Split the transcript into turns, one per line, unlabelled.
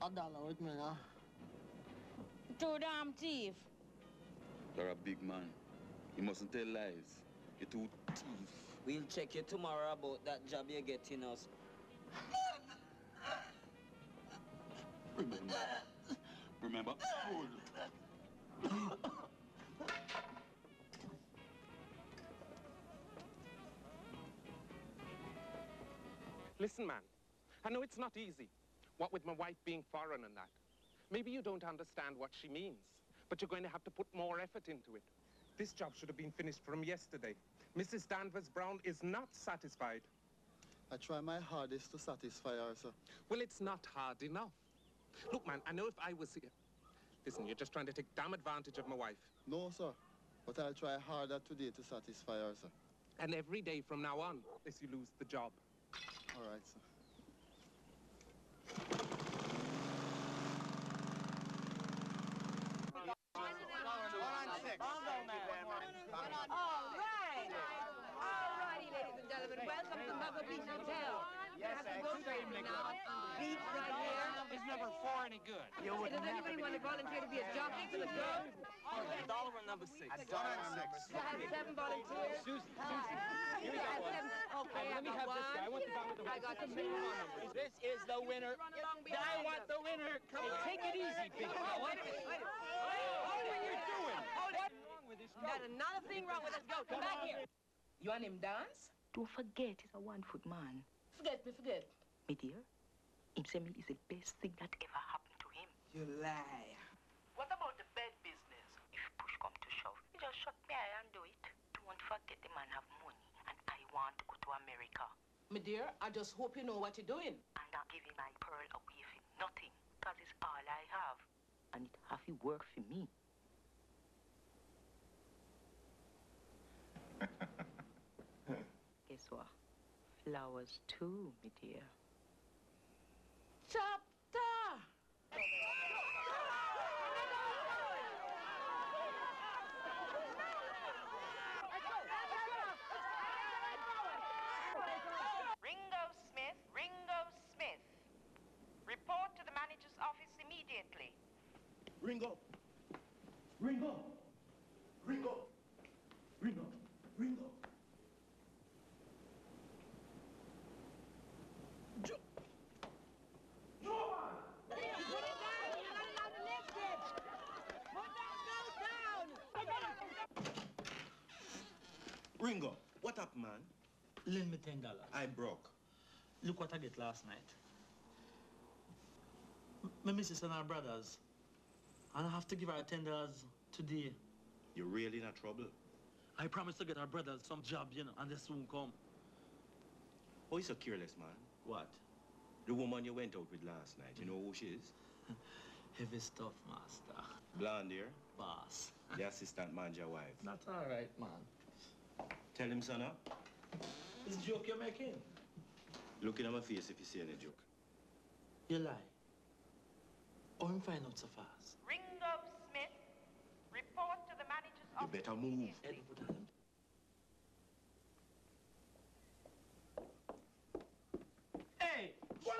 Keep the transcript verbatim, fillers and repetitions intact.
A dollar with me now.
Too damn thief.
You're a big man. You mustn't tell lies. You're too thief.
We'll check you tomorrow about that job you're getting us.
Remember. Remember.
Listen, man, I know it's not easy, what with my wife being foreign and that. Maybe you don't understand what she means, but you're going to have to put more effort into it. This job should have been finished from yesterday. Missus Danvers Brown is not satisfied.
I try my hardest to satisfy her, sir.
Well, it's not hard enough. Look, man, I know if I was here... Listen, you're just trying to take damn advantage of my wife.
No, sir. But I'll try harder today to satisfy her, sir.
And every day from now on, unless you lose the job.
All right, sir.
All right. All righty, ladies and gentlemen. Welcome to Mother Beach Hotel.
Yes, extremely good.
Now, beach right here.
It's number four any good. You would
Does anybody want to volunteer to be a jockey for the club?
Dollar or number six?
A dollar and six.
You have seven volunteers.
Susie, Susie.
You have seven. Okay,
Let me have this guy. I want the dollar with the
I got the two.
This is the winner. I want the winner. Come on.
Take it easy, big fella.
Wait a minute, wait a minute.
What are you doing?
Hold it.
What's wrong with this
Not another thing wrong with us. Go, come back here. You want him dance?
Don't forget, he's a one-foot man.
Forget me, forget.
Me dear, him say me is the best thing that ever happened to him.
You lie.
What about the bed business? If push come to shove, you just shut me eye and do it. Don't forget the man have money, and I want to go to America.
My dear, I just hope you know what you're doing.
And not giving my pearl away for nothing, because it's all I have. And it have to work for me. Guess what? Flowers too, my dear.
Chapter!
Ringo Smith, Ringo Smith. Report to the manager's office immediately.
Ringo! Ringo! Ringo! Ringo! Ringo! Jo Joan!
Put it down! You're not allowed to lift it! Put that note down!
Ringo, what up, man?
Lend me ten dollars.
I broke.
Look what I get last night. M my missus and her brothers. And I have to give her ten dollars today.
You're really in a trouble?
I promised to get her brothers some job, you know, and they soon come.
Oh, you're so careless, man.
What?
The woman you went out with last night, you know who she is?
Heavy stuff, master.
Blonde here?
Boss.
The assistant manager wife.
That's all right, man.
Tell him, son, huh?
It's a joke you're making.
Look in my face if you see any joke.
You lie. Or him find out so fast.
Ringo Smith, report to the manager's
You
office
better move.
immediately.